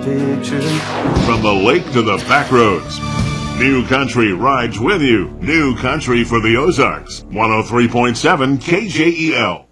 picture. From the lake to the back roads, New Country rides with you. New Country for the Ozarks. 103.7 KJEL.